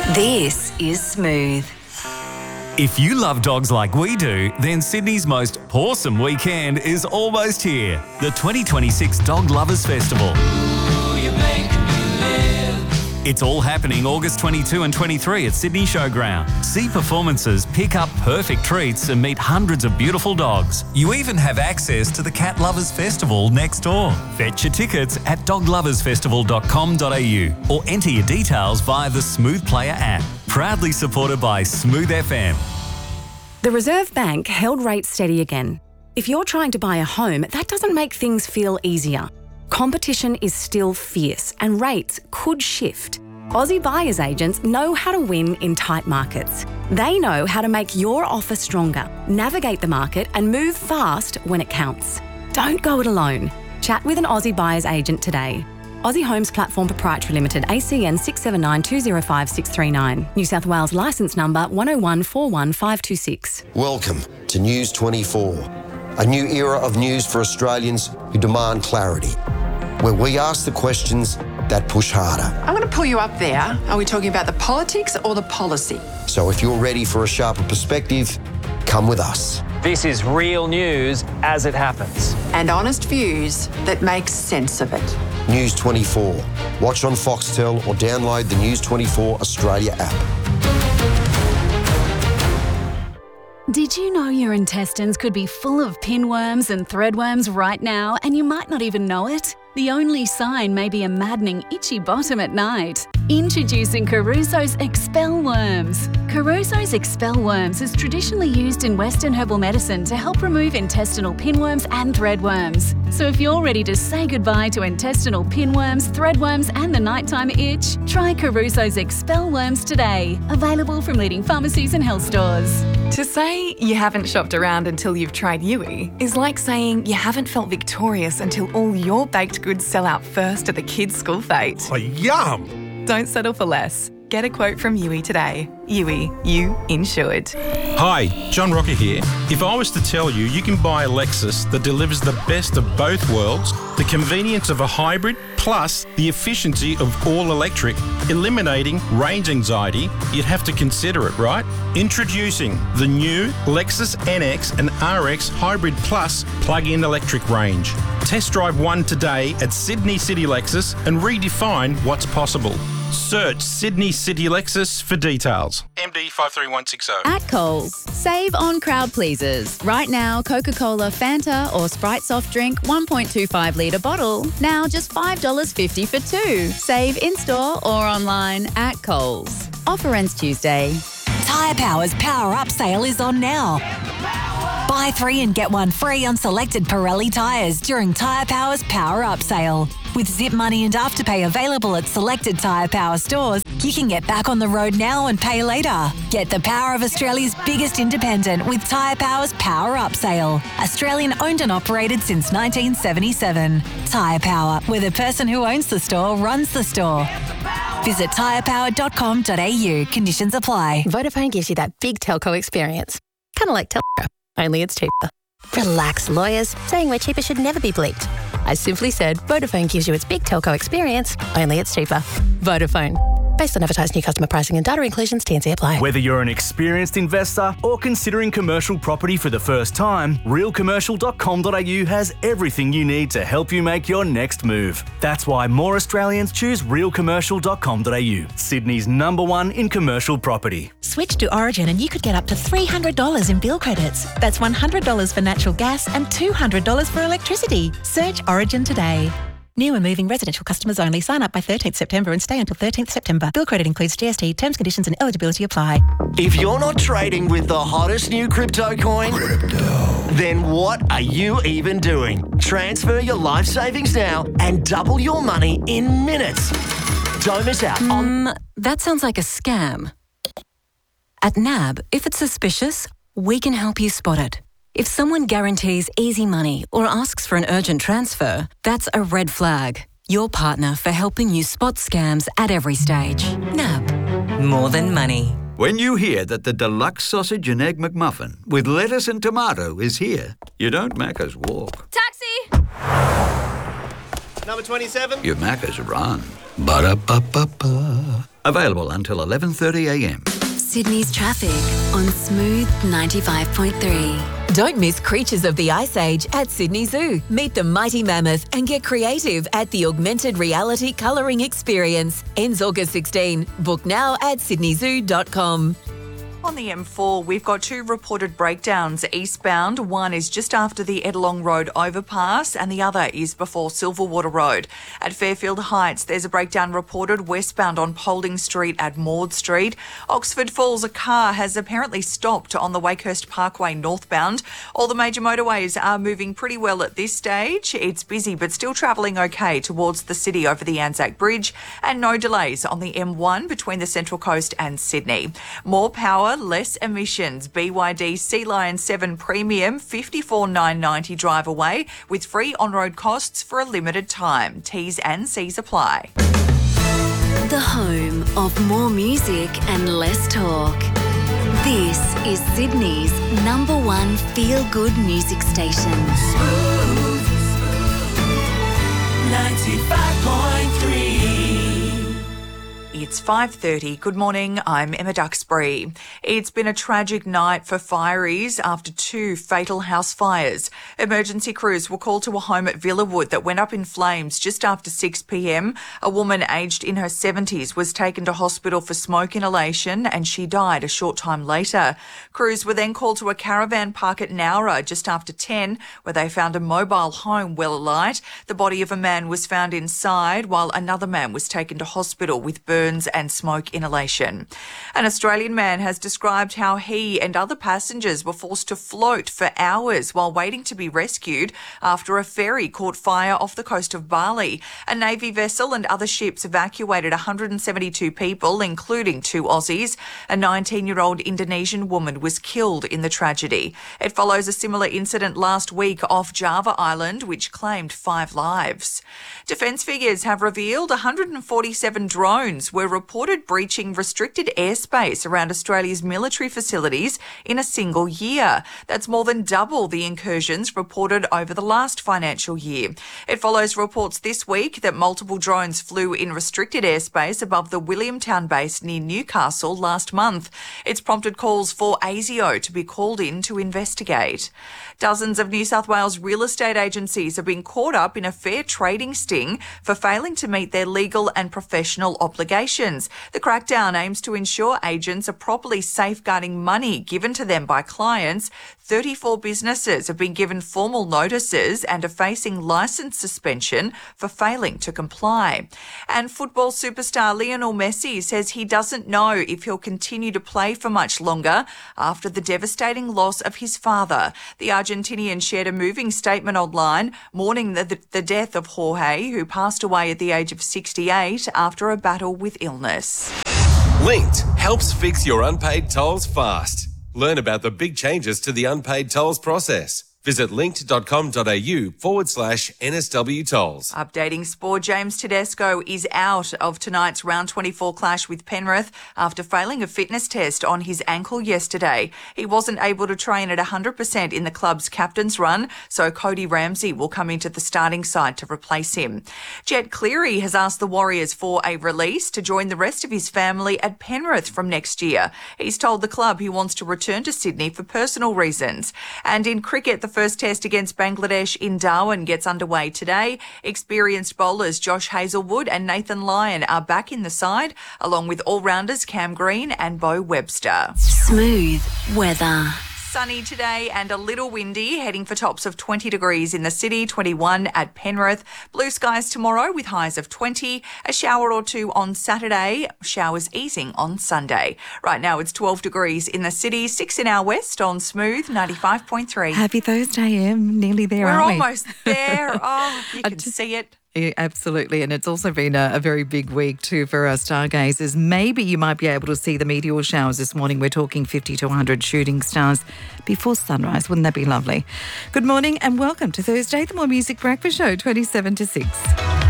This is Smooth. If you love dogs like we do, then Sydney's most awesome weekend is almost here. The 2026 Dog Lovers Festival. It's all happening August 22 and 23 at Sydney Showground. See performances, pick up perfect treats and meet hundreds of beautiful dogs. You even have access to the Cat Lovers Festival next door. Fetch your tickets at dogloversfestival.com.au or enter your details via the Smooth Player app. Proudly supported by Smooth FM. The Reserve Bank held rates steady again. If you're trying to buy a home, that doesn't make things feel easier. Competition is still fierce and rates could shift. Aussie buyers agents know how to win in tight markets. They know how to make your offer stronger, navigate the market and move fast when it counts. Don't go it alone. Chat with an Aussie buyers agent today. Aussie Homes Platform Proprietary Limited, ACN 679205639. New South Wales licence number 101415526. Welcome to News 24, a new era of news for Australians who demand clarity, where we ask the questions that push harder. I'm going to pull you up there. Are we talking about the politics or the policy? So if you're ready for a sharper perspective, come with us. This is real news as it happens. And honest views that make sense of it. News 24. Watch on Foxtel or download the News 24 Australia app. Did you know your intestines could be full of pinworms and threadworms right now and you might not even know it? The only sign may be a maddening itchy bottom at night. Introducing Caruso's Expel Worms. Caruso's Expel Worms is traditionally used in Western herbal medicine to help remove intestinal pinworms and threadworms. So if you're ready to say goodbye to intestinal pinworms, threadworms and the nighttime itch, try Caruso's Expel Worms today. Available from leading pharmacies and health stores. To say you haven't shopped around until you've tried Yui is like saying you haven't felt victorious until all your baked goods sell out first at the kids' school fete. Oh, yum! Don't settle for less. Get a quote from Yui today. Yui, you insured. Hi, John Rocker here. If I was to tell you you can buy a Lexus that delivers the best of both worlds, the convenience of a hybrid plus the efficiency of all electric, eliminating range anxiety, you'd have to consider it, right? Introducing the new Lexus NX and RX Hybrid Plus plug-in electric range. Test drive one today at Sydney City Lexus and redefine what's possible. Search Sydney City Lexus for details. MD 53160. At Coles, save on crowd pleasers. Right now, Coca-Cola, Fanta or Sprite soft drink 1.25 litre bottle. Now just $5.50 for two. Save in-store or online at Coles. Offer ends Tuesday. Tyre Power's Power Up sale is on now. Buy 3 and get 1 free on selected Pirelli tyres during Tyre Power's Power Up sale. With Zip Money and Afterpay available at selected Tyre Power stores, you can get back on the road now and pay later. Get the power of Australia's biggest independent with Tyre Power's Power Up sale. Australian owned and operated since 1977. Tyre Power, where the person who owns the store runs the store. Visit tyrepower.com.au. Conditions apply. Vodafone gives you that big telco experience. Kind of like Telstra, only it's cheaper. Relax, lawyers. Saying we're cheaper should never be bleeped. I simply said Vodafone gives you its big telco experience, only it's cheaper. Vodafone. Based on advertised new customer pricing and data inclusions, T&C apply. Whether you're an experienced investor or considering commercial property for the first time, realcommercial.com.au has everything you need to help you make your next move. That's why more Australians choose realcommercial.com.au, Sydney's #1 in commercial property. Switch to Origin and you could get up to $300 in bill credits. That's $100 for natural gas and $200 for electricity. Search Origin today. New and moving residential customers only. Sign up by 13th September and stay until 13th September. Bill credit includes GST. Terms, conditions and eligibility apply. If you're not trading with the hottest new crypto coin, then what are you even doing? Transfer your life savings now and double your money in minutes. Don't miss out on... That sounds like a scam. At NAB, if it's suspicious, we can help you spot it. If someone guarantees easy money or asks for an urgent transfer, that's a red flag. Your partner for helping you spot scams at every stage. NAB. More than money. When you hear that the deluxe sausage and egg McMuffin with lettuce and tomato is here, you don't Macca's walk. Taxi! Number 27. You Macca's run. Ba-da-ba-ba-ba. Available until 11:30am. Sydney's traffic on Smooth 95.3. Don't miss Creatures of the Ice Age at Sydney Zoo. Meet the mighty mammoth and get creative at the Augmented Reality Colouring Experience. Ends August 16. Book now at sydneyzoo.com. On the M4, we've got 2 reported breakdowns eastbound. One is just after the Edelong Road overpass and the other is before Silverwater Road. At Fairfield Heights, there's a breakdown reported westbound on Paulding Street at Maud Street. Oxford Falls, a car has apparently stopped on the Wakehurst Parkway northbound. All the major motorways are moving pretty well at this stage. It's busy but still travelling okay towards the city over the Anzac Bridge, and no delays on the M1 between the Central Coast and Sydney. More power, less emissions. BYD Sea Lion 7 Premium, $54,990 drive away with free on-road costs for a limited time. T's and C's apply. The home of more music and less talk. This is Sydney's #1 feel-good music station. Smooth 95.3. It's 5:30. Good morning, I'm Emma Duxbury. It's been a tragic night for fireys after 2 fatal house fires. Emergency crews were called to a home at Villawood that went up in flames just after 6pm. A woman aged in her 70s was taken to hospital for smoke inhalation and she died a short time later. Crews were then called to a caravan park at Nowra just after 10, where they found a mobile home well alight. The body of a man was found inside, while another man was taken to hospital with burns and smoke inhalation. An Australian man has described how he and other passengers were forced to float for hours while waiting to be rescued after a ferry caught fire off the coast of Bali. A Navy vessel and other ships evacuated 172 people, including 2 Aussies. A 19-year-old Indonesian woman was killed in the tragedy. It follows a similar incident last week off Java Island, which claimed 5 lives. Defence figures have revealed 147 drones were reported breaching restricted airspace around Australia's military facilities in a single year. That's more than double the incursions reported over the last financial year. It follows reports this week that multiple drones flew in restricted airspace above the Williamtown base near Newcastle last month. It's prompted calls for ASIO to be called in to investigate. Dozens of New South Wales real estate agencies are being caught up in a fair trading sting for failing to meet their legal and professional obligations. The crackdown aims to ensure agents are properly safeguarding money given to them by clients. 34 businesses have been given formal notices and are facing licence suspension for failing to comply. And football superstar Lionel Messi says he doesn't know if he'll continue to play for much longer after the devastating loss of his father. The Argentinian shared a moving statement online mourning the death of Jorge, who passed away at the age of 68 after a battle with illness. Linked helps fix your unpaid tolls fast. Learn about the big changes to the unpaid tolls process. Visit linked.com.au/NSW tolls. Updating sport, James Tedesco is out of tonight's round 24 clash with Penrith after failing a fitness test on his ankle yesterday. He wasn't able to train at 100% in the club's captain's run, so Cody Ramsey will come into the starting side to replace him. Jet Cleary has asked the Warriors for a release to join the rest of his family at Penrith from next year. He's told the club he wants to return to Sydney for personal reasons. And in cricket, the first test against Bangladesh in Darwin gets underway today. Experienced bowlers Josh Hazlewood and Nathan Lyon are back in the side, along with all-rounders Cam Green and Bo Webster. Smooth weather. Sunny today and a little windy, heading for tops of 20 degrees in the city, 21 at Penrith. Blue skies tomorrow with highs of 20. A shower or 2 on Saturday, showers easing on Sunday. Right now it's 12 degrees in the city, 6 in our west on Smooth 95.3. Happy Thursday, Em. Nearly there, aren't we? We're almost there. Oh, you can see it. Yeah, absolutely. And it's also been a very big week too for our stargazers. Maybe you might be able to see the meteor showers this morning. We're talking 50 to 100 shooting stars before sunrise. Wouldn't that be lovely? Good morning and welcome to Thursday, the More Music Breakfast Show, 27 to 6.